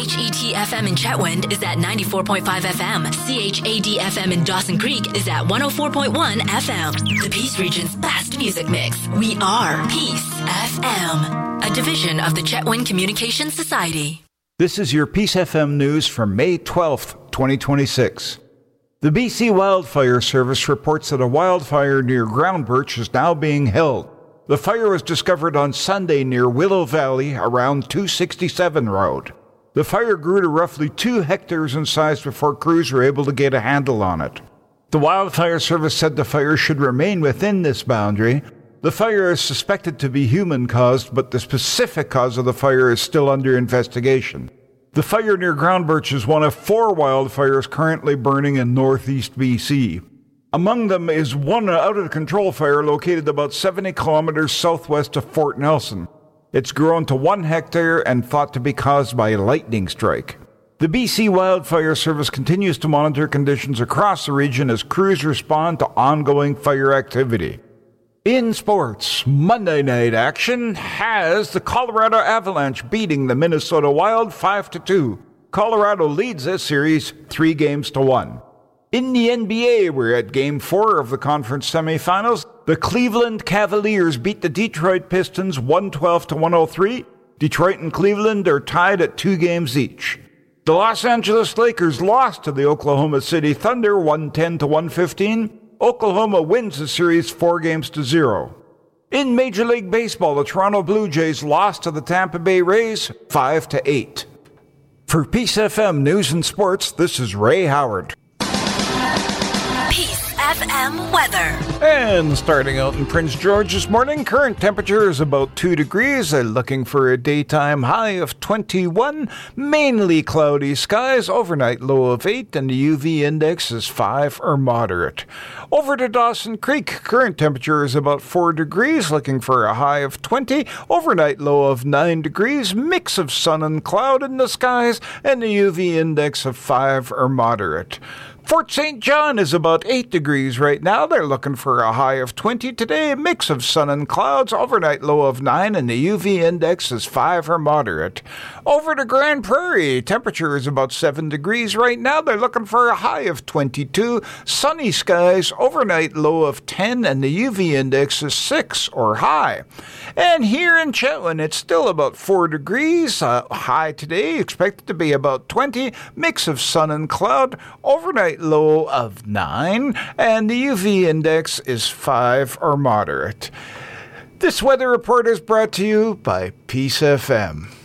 CHET-FM in Chetwynd is at 94.5 FM. CHAD-FM in Dawson Creek is at 104.1 FM. The Peace Region's best music mix. We are Peace FM, a division of the Chetwynd Communications Society. This is your Peace FM news for May 12th, 2026. The BC Wildfire Service reports that a wildfire near Groundbirch is now being held. The fire was discovered on Sunday near Willow Valley around 267 Road. The fire grew to roughly 2 hectares in size before crews were able to get a handle on it. The Wildfire Service said the fire should remain within this boundary. The fire is suspected to be human-caused, but the specific cause of the fire is still under investigation. The fire near Groundbirch is one of 4 wildfires currently burning in northeast BC. Among them is one out-of-control fire located about 70 kilometers southwest of Fort Nelson. It's grown to 1 hectare and thought to be caused by a lightning strike. The BC Wildfire Service continues to monitor conditions across the region as crews respond to ongoing fire activity. In sports, Monday night action has the Colorado Avalanche beating the Minnesota Wild 5-2. Colorado leads this series 3-1. In the NBA, we're at Game 4 of the conference semifinals. The Cleveland Cavaliers beat the Detroit Pistons 112-103. Detroit and Cleveland are tied at 2 games each. The Los Angeles Lakers lost to the Oklahoma City Thunder 110-115. Oklahoma wins the series 4-0. In Major League Baseball, the Toronto Blue Jays lost to the Tampa Bay Rays 5-8. For Peace FM News and Sports, this is Ray Howard. Peace FM weather. And starting out in Prince George this morning, current temperature is about 2 degrees. They're looking for a daytime high of 21. Mainly cloudy skies, overnight low of 8, and the UV index is 5 or moderate. Over to Dawson Creek, current temperature is about 4 degrees, looking for a high of 20. Overnight low of 9 degrees, mix of sun and cloud in the skies, and the UV index of 5 or moderate. Fort St. John is about 8 degrees right now. They're looking for a high of 20 today. A mix of sun and clouds, overnight low of 9, and the UV index is 5 or moderate. Over to Grand Prairie, temperature is about 7 degrees right now. They're looking for a high of 22. Sunny skies, overnight low of 10, and the UV index is 6 or high. And here in Chetwynd, it's still about 4 degrees. High today, expected to be about 20. Mix of sun and cloud, overnight low of 9, and the UV index is 5 or moderate. This weather report is brought to you by Peace FM.